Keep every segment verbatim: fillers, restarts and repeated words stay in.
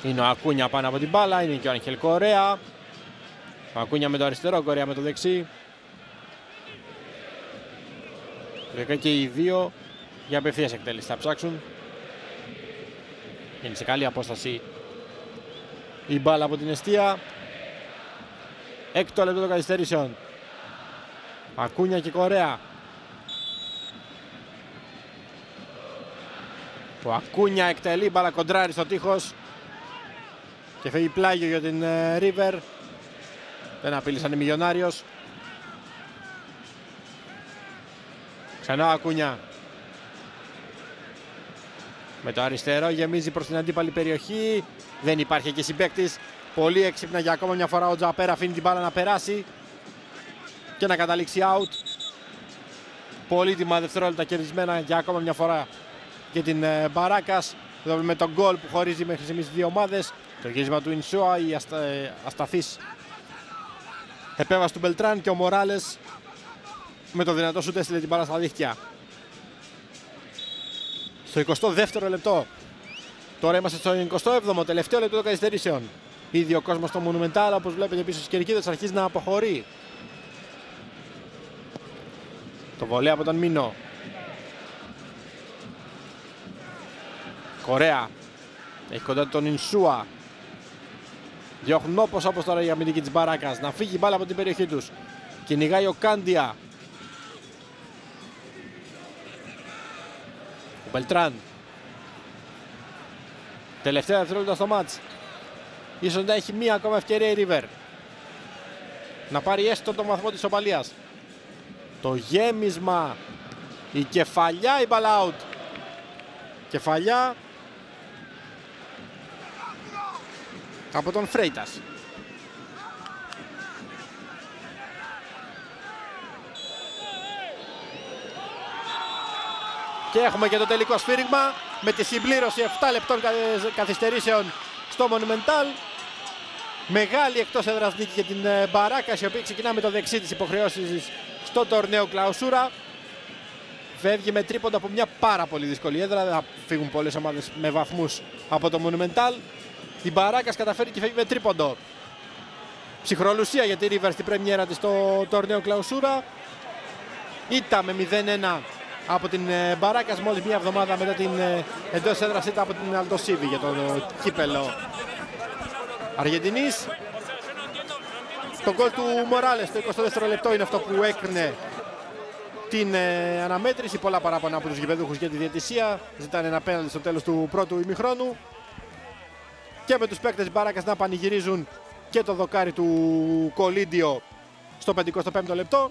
Είναι ο Ακούνια πάνω από την μπάλα, είναι και ο Άγχελ Κορέα. Ο Ακούνια με το αριστερό, Κορέα με το δεξί. Και οι δύο για απευθείας εκτέλεση θα ψάξουν. Είναι σε καλή απόσταση η μπάλα από την εστία. Έκτο λεπτό των καθυστερήσεων. Ακούνια και Κορέα. Ο Ακούνια εκτελεί, μπάλα κοντράρει στο τείχος και φεύγει πλάγιο για την River. Δεν απείλησαν οι Μιλιονάριος. Ξανά ο Ακούνια. Με το αριστερό γεμίζει προς την αντίπαλη περιοχή. Δεν υπάρχει εκεί συμπαίκτης. Πολύ έξυπνα για ακόμα μια φορά ο Τζαπέρα αφήνει την μπάλα να περάσει και να καταλήξει out. Πολύτιμα δευτερόλεπτα κερδισμένα για ακόμα μια φορά για την Μπαράκας. Εδώ με τον γκολ που χωρίζει μέχρι στιγμής δύο ομάδες. Το γύρισμα του Ινσούα, η αστα... ασταθής επέμβαση του Μπελτράν και ο Μοράλες με το δυνατό σούτ έστειλε την μπάλα στα δίχτυα. Στο εικοστό δεύτερο λεπτό. Τώρα είμαστε στο εικοστό έβδομο, τελευταίο λεπτό των καθυστερήσεων. Ήδη ο κόσμος στο Monumental, όπως βλέπετε πίσω στις κερκίδες, αρχίζει να αποχωρεί. Το βολέ από τον Μίνο. Κορέα. Έχει κοντά τον Ινσούα. Διώχνουν όπως όπως τώρα η αμυντική της Μπαράκας. Να φύγει η μπάλα από την περιοχή τους. Κυνηγάει ο Κάντια. Ο Μπελτράν. Τελευταία δευτερόλεπτα στο μάτς. Ίσως να έχει μία ακόμα ευκαιρία η River να πάρει έστω το βαθμό της οπαλίας. Το γέμισμα. Η κεφαλιά, η μπάλα out. Κεφαλιά από τον Φρέιτας. Και έχουμε και το τελικό σφύριγμα με τη συμπλήρωση επτά λεπτών καθυστερήσεων στο Monumental. Μεγάλη εκτός έδρας νίκη για την Μπαράκας, η οποία ξεκινά με το δεξί της υποχρεώσεις στο τορνέο Κλαουσούρα. Φεύγει με τρίποντα από μια πάρα πολύ δύσκολη έδρα. Δεν θα φύγουν πολλές ομάδες με βαθμούς από το Monumental. Η Μπαράκας καταφέρει και φεύγει με τρίποντο. Ψυχρολουσία για τη River στην πρεμιέρα της στο τορνέο Κλαουσούρα. Ήττα με μηδέν ένα από την Μπαράκας μόλις μια εβδομάδα μετά την εντός έδρας ήττα από την Αλτοσίβη για το κύπελο Αργεντινής. Το γκολ του Μοράλες στο εικοστό δεύτερο λεπτό είναι αυτό που έκρινε την ε, αναμέτρηση. Πολλά παράπονα από τους γηπεδούχους για τη διαιτησία. Ζητάνε ένα πέναλτι στο τέλος του πρώτου ημιχρόνου. Και με τους παίκτες Μπαράκας να πανηγυρίζουν και το δοκάρι του Κολίντιο στο πενηκοστό πέμπτο λεπτό.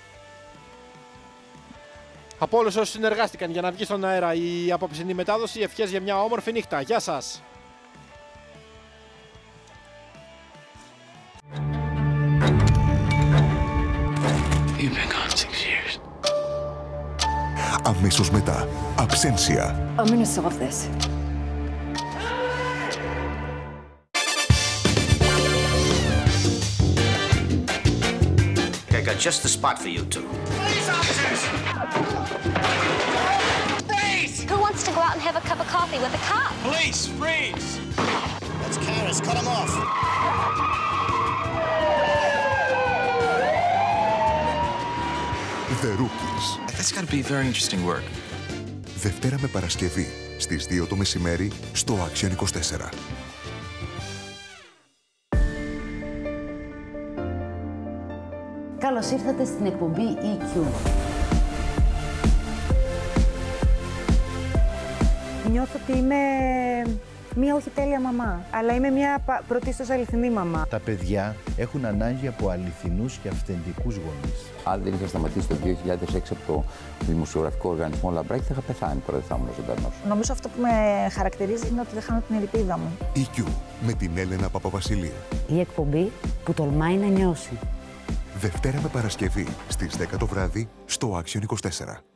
Από όλους όσους συνεργάστηκαν για να βγει στον αέρα η απόψινή μετάδοση, ευχές για μια όμορφη νύχτα. Γεια σας! Αμέσως μετά, Αψένσια. I'm gonna solve this. I got just the spot for you two. Police officers! Freeze! Who wants to go out and have a cup of coffee with a cop? Police, freeze! That's Karis, cut him off. The Rookies. That's got to be very interesting work. Δευτέρα με Παρασκευή στις δύο το μεσημέρι στο Action είκοσι τέσσερα. Καλώς ήρθατε στην εκπομπή ι κιου. Νιώθω ότι είμαι μία όχι τέλεια μαμά, αλλά είμαι μία πρωτίστως αληθινή μαμά. Τα παιδιά έχουν ανάγκη από αληθινούς και αυθεντικούς γονείς. Αν δεν είχα σταματήσει το δύο χιλιάδες έξι από το δημοσιογραφικό οργανισμό Λαμπράκη, θα είχα πεθάνει τώρα, δεν θα ήμουν ζωντανός. Νομίζω αυτό που με χαρακτηρίζει είναι ότι δεν χάνω την ελπίδα μου. ι κιου με την Έλενα Παπαβασιλείου. Η εκπομπή που τολμάει να νιώσει. Δευτέρα με Παρασκευή στις δέκα το βράδυ στο Action είκοσι τέσσερα.